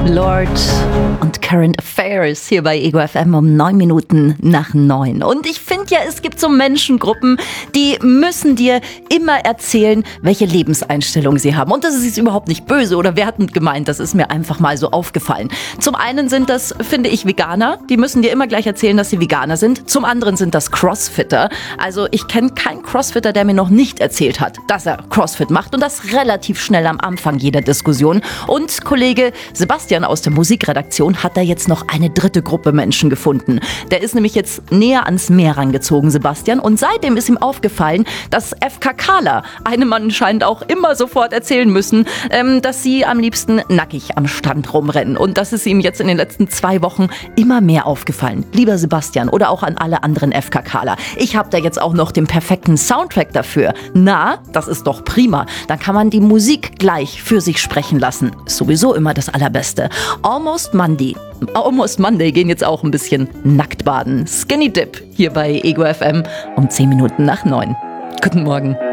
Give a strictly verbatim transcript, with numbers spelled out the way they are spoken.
Lord und Current Affairs hier bei Ego F M um neun Minuten nach neun. Und ich finde ja, es gibt so Menschengruppen, die müssen dir immer erzählen, welche Lebenseinstellung sie haben. Und das ist jetzt überhaupt nicht böse oder wertend gemeint, das ist mir einfach mal so aufgefallen. Zum einen sind das, finde ich, Veganer. Die müssen dir immer gleich erzählen, dass sie Veganer sind. Zum anderen sind das Crossfitter. Also ich kenne keinen Crossfitter, der mir noch nicht erzählt hat, dass er Crossfit macht. Und das relativ schnell am Anfang jeder Diskussion. Und Kollege Sebastian aus der Musikredaktion hat da jetzt noch eine dritte Gruppe Menschen gefunden. Der ist nämlich jetzt näher ans Meer rangezogen, Sebastian. Und seitdem ist ihm aufgefallen, dass FKKler einem anscheinend auch immer sofort erzählen müssen, ähm, dass sie am liebsten nackig am Strand rumrennen. Und das ist ihm jetzt in den letzten zwei Wochen immer mehr aufgefallen. Lieber Sebastian oder auch an alle anderen FKKler. Ich habe da jetzt auch noch den perfekten Soundtrack dafür. Na, das ist doch prima. Dann kann man die Musik gleich für sich sprechen lassen. Ist sowieso immer das Allerbeste. Almost Monday. Almost Monday gehen jetzt auch ein bisschen nackt baden. Skinny Dip hier bei Ego F M um zehn Minuten nach neun. Guten Morgen.